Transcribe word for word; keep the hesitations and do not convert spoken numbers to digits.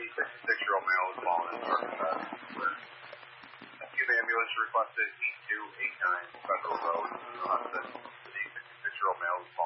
the fifty-six-year-old male was fallen in Arkansas. A Q ambulance requested eight two eight nine Federal Road. Uh, the fifty-six-year-old male was